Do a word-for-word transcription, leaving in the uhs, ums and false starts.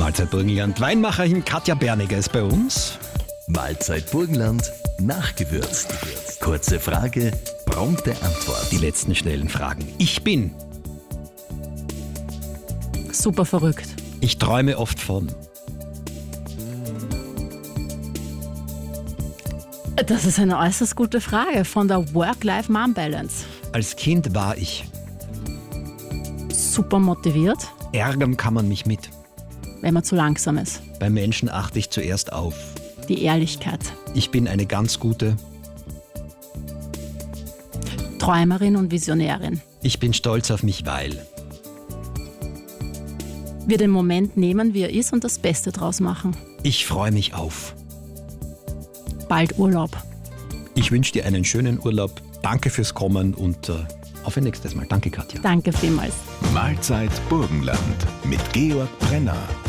Mahlzeit Burgenland. Weinmacherin Katja Berniger ist bei uns. Mahlzeit Burgenland, nachgewürzt. Kurze Frage, prompte Antwort. Die letzten schnellen Fragen. Ich bin. Super verrückt. Ich träume oft von. Das ist eine äußerst gute Frage. Von der Work-Life-Mom-Balance. Als Kind war ich. Super motiviert, Ärgern kann man mich mit. wenn man zu langsam ist. Bei Menschen achte ich zuerst auf. Die Ehrlichkeit. Ich bin eine ganz gute. Träumerin und Visionärin. Ich bin stolz auf mich, weil. Wir den Moment nehmen, wie er ist und das Beste draus machen. Ich freue mich auf. Bald Urlaub. Ich wünsche dir einen schönen Urlaub. Danke fürs Kommen und äh, auf ein nächstes Mal. Danke, Katja. Danke vielmals. Mahlzeit Burgenland mit Georg Brenner.